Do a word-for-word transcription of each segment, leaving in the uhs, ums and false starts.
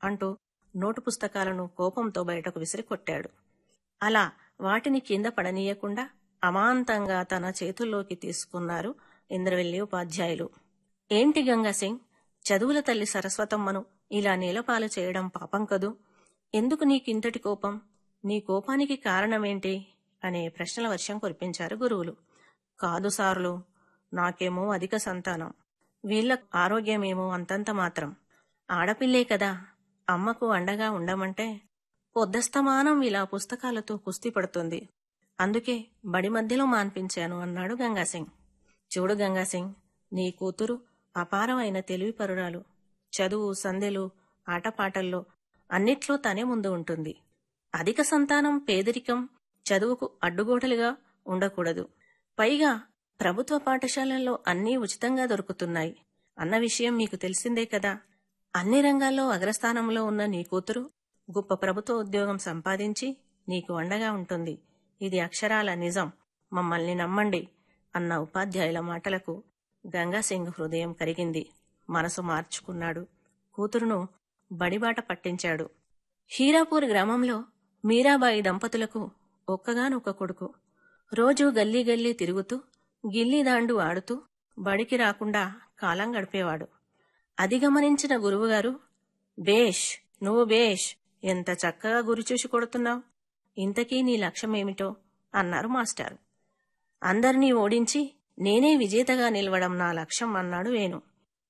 అంటూ నోటు పుస్తకాలను కోపంతో బయటకు విసిరికొట్టాడు. అలా వాటిని కింద పడనీయకుండా అమాంతంగా తన చేతుల్లోకి తీసుకున్నారు ఇంద్రవెల్లి ఉపాధ్యాయులు. ఏంటి గంగాసింగ్, చదువుల తల్లి సరస్వతమ్మను ఇలా నేలపాలు చేయడం పాపం కదూ? ఎందుకు నీకింతటి కోపం? నీ కోపానికి కారణమేంటి అనే ప్రశ్నల వర్షం కురిపించారు గురువులు. కాదు సార్లు, నాకేమో అధిక సంతానం, వీళ్ల ఆరోగ్యమేమో అంతంత మాత్రం. ఆడపిల్లే కదా, అమ్మకు అండగా ఉండమంటే పొద్దస్తమానం ఇలా పుస్తకాలతో కుస్తీ పడుతుంది. అందుకే బడి మధ్యలో మాన్పించాను అన్నాడు గంగాసింగ్. చూడు గంగాసింగ్, నీ కూతురు అపారమైన తెలివిపరురాలు. చదువు, సందెలు, ఆటపాటల్లో అన్నిట్లో తనే ముందు ఉంటుంది. అధిక సంతానం, పేదరికం చదువుకు అడ్డుగోడలుగా ఉండకూడదు. పైగా ప్రభుత్వ పాఠశాలల్లో అన్నీ ఉచితంగా దొరుకుతున్నాయి అన్న విషయం మీకు తెలిసిందే కదా. అన్ని రంగాల్లో అగ్రస్థానంలో ఉన్న నీ కూతురు గొప్ప ప్రభుత్వ ఉద్యోగం సంపాదించి నీకు అండగా ఉంటుంది. ఇది అక్షరాల నిజం, మమ్మల్ని నమ్మండి అన్న ఉపాధ్యాయుల మాటలకు గంగాసింగ్ హృదయం కరిగింది. మనసు మార్చుకున్నాడు. కూతురును బడిబాట పట్టించాడు. హీరాపూర్ గ్రామంలో మీరాబాయి దంపతులకు ఒక్కగానొక్క కొడుకు. రోజూ గల్లీ గల్లీ తిరుగుతూ గిల్లీదాండు ఆడుతూ బడికి రాకుండా కాలం గడిపేవాడు. అది గమనించిన గురువుగారు, బేష్, నువ్వు బేష్, ఎంత చక్కగా గురిచూసి కొడుతున్నావు, ఇంతకీ నీ లక్ష్యమేమిటో అన్నారు మాస్టారు. అందర్నీ ఓడించి నేనే విజేతగా నిలవడం నా లక్ష్యం అన్నాడు వేణు.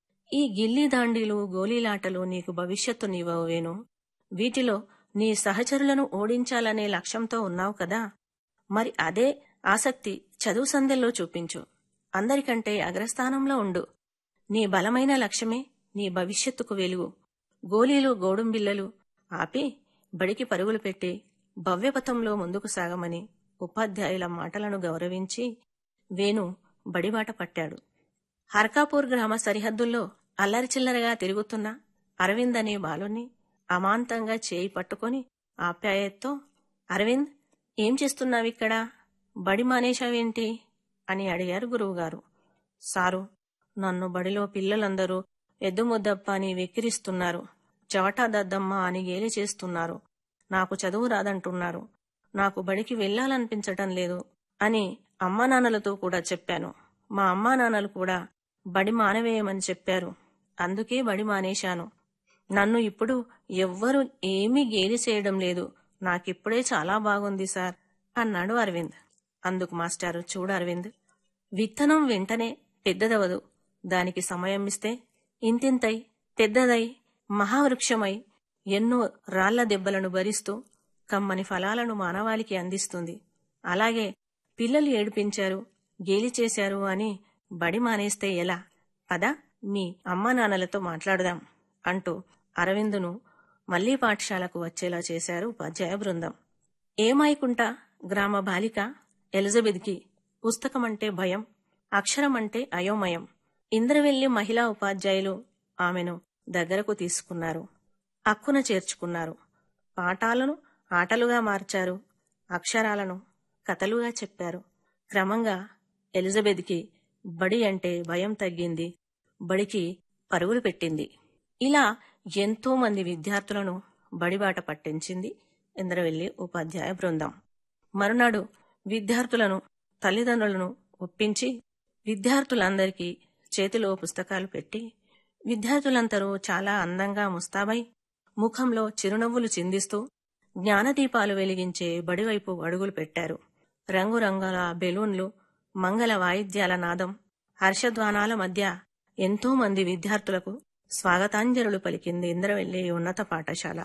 ఈ గిల్లీ దాండీలు, గోలీలాటలు నీకు భవిష్యత్తునివ్వవు వేణు. వీటిలో నీ సహచరులను ఓడించాలనే లక్ష్యంతో ఉన్నావు కదా, మరి అదే ఆసక్తి చదువు సందెల్లో చూపించు. అందరికంటే అగ్రస్థానంలో ఉండు. నీ బలమైన లక్ష్యమే నీ భవిష్యత్తుకు వెలుగు. గోలీలు, గోడుంబిల్లలు ఆపి బడికి పరుగులు పెట్టి భవ్యపథంలో ముందుకు సాగమని ఉపాధ్యాయుల మాటలను గౌరవించి వేణు బడిబాట పట్టాడు. హర్కాపూర్ గ్రామ సరిహద్దుల్లో అల్లరిచిల్లరగా తిరుగుతున్న అరవింద్ అనే బాలుని అమాంతంగా చేయి పట్టుకొని ఆప్యాయతతో, అరవింద్, ఏం చేస్తున్నావిక్కడా? బడి మానేశావేంటి అని అడిగారు గురువుగారు. సారు, నన్ను బడిలో పిల్లలందరూ ఎద్దుముద్దప్ప అని వెక్కిరిస్తున్నారు, చవటా దద్దమ్మ అని గేలి చేస్తున్నారు, నాకు చదువు రాదంటున్నారు, నాకు బడికి వెళ్లాలనిపించటం లేదు అని అమ్మానాన్నలతో కూడా చెప్పాను. మా అమ్మానాన్నలు కూడా బడి మానవేయమని చెప్పారు. అందుకే బడి మానేశాను. నన్ను ఇప్పుడు ఎవ్వరూ ఏమీ గేలి చేయడం లేదు. నాకిప్పుడే చాలా బాగుంది సార్ అన్నాడు అరవింద్. అందుకు మాస్టారు, చూడు అరవింద్, విత్తనం వెంటనే పెద్దదవదు. దానికి సమయం ఇస్తే ఇంతింతై పెద్దదై మహావృక్షమై ఎన్నో రాళ్ల దెబ్బలను భరిస్తూ కమ్మని ఫలాలను మానవాళికి అందిస్తుంది. అలాగే పిల్లలు ఏడిపించారు, గేలి చేశారు అని బడి మానేస్తే ఎలా? పద, మీ అమ్మా నాన్నలతో మాట్లాడదాం అంటూ అరవిందును మళ్లీ పాఠశాలకు వచ్చేలా చేశారు ఉపాధ్యాయ బృందం. ఏమాయకుంట గ్రామ బాలిక ఎలిజబెత్కి పుస్తకమంటే భయం, అక్షరమంటే అయోమయం. ఇంద్రవెల్లి మహిళా ఉపాధ్యాయులు ఆమెను దగ్గరకు తీసుకున్నారు, అక్కున చేర్చుకున్నారు. పాఠాలను ఆటలుగా మార్చారు, అక్షరాలను కథలుగా చెప్పారు. క్రమంగా ఎలిజబెత్కి బడి అంటే భయం తగ్గింది, బడికి పరుగులు పెట్టింది. ఇలా ఎంతో మంది విద్యార్థులను బడిబాట పట్టించింది ఇంద్రవెల్లి ఉపాధ్యాయ బృందం. మరునాడు విద్యార్థులను, తల్లిదండ్రులను ఒప్పించి విద్యార్థులందరికీ చేతిలో పుస్తకాలు పెట్టి విద్యార్థులందరూ చాలా అందంగా ముస్తాబై ముఖంలో చిరునవ్వులు చిందిస్తూ జ్ఞానదీపాలు వెలిగించే బడివైపు అడుగులు పెట్టారు. రంగురంగుల బెలూన్లు, మంగళ వాయిద్యాల నాదం, హర్షధ్వానాల మధ్య ఎంతో మంది విద్యార్థులకు స్వాగతాంజలులు పలికింది ఇంద్రవెల్లి ఉన్నత పాఠశాల.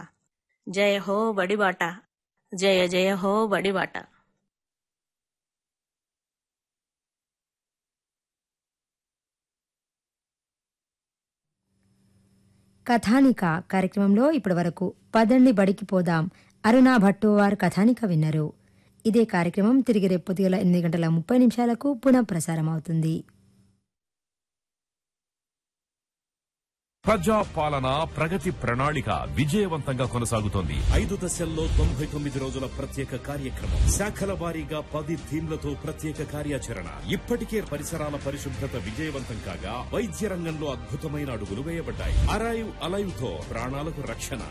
జయ హో బడిబాట, జయ జయ హో బడిబాట. కథానిక కార్యక్రమంలో ఇప్పటి వరకు పదండి బడికి పోదాం అరుణా భట్టు వారు కథానిక విన్నారు. ఇదే కార్యక్రమం తిరిగి రేపు పొద్దుగల ఎనిమిది గంటల ముప్పై నిమిషాలకు పునః ప్రసారం అవుతుంది. ప్రజా పాలన ప్రగతి ప్రణాళిక విజయవంతంగా కొనసాగుతోంది. ఐదు దశల్లో తొంభై తొమ్మిది రోజుల ప్రత్యేక కార్యక్రమం, శాఖల వారీగా పది థీమ్లతో ప్రత్యేక కార్యాచరణ. ఇప్పటికే పరిసరాల పరిశుభ్రత విజయవంతం కాగా వైద్య రంగంలో అద్భుతమైన అడుగులు వేయబడ్డాయి. అరైవ్ అలైవ్ తో ప్రాణాలకు రక్షణ.